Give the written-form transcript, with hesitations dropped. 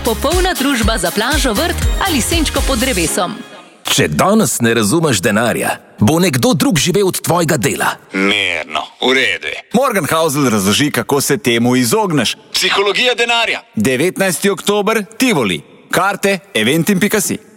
popolna družba za plažo, vrt ali senčko pod drevesom. Če danes ne razumeš denarja, bo nekdo drug živel od tvojega dela. Mirno, v redu je. Morgan Housel razloži, kako se temu izogneš. Psihologija denarja. 19. oktober, Tivoli. Karte eventim.si.